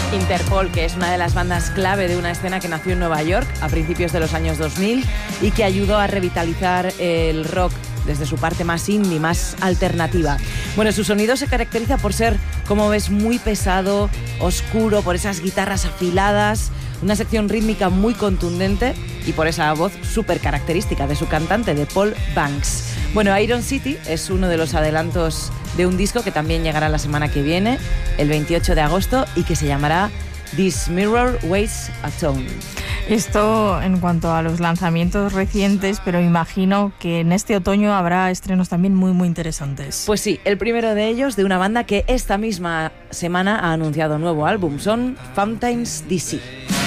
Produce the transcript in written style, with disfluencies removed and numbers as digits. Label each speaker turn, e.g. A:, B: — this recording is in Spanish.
A: Interpol, que es una de las bandas clave de una escena que nació en Nueva York a principios de los años 2000 y que ayudó a revitalizar el rock desde su parte más indie, más alternativa. Bueno, su sonido se caracteriza por ser, como ves, muy pesado, oscuro, por esas guitarras afiladas, una sección rítmica muy contundente y por esa voz súper característica de su cantante, de Paul Banks. Bueno, Iron City es uno de los adelantos de un disco que también llegará la semana que viene, el 28 de agosto, y que se llamará This Mirror Weighs a Ton.
B: Esto en cuanto a los lanzamientos recientes, pero imagino que en este otoño habrá estrenos también muy, muy interesantes.
A: Pues sí, el primero de ellos de una banda que esta misma semana ha anunciado nuevo álbum, son Fountains DC.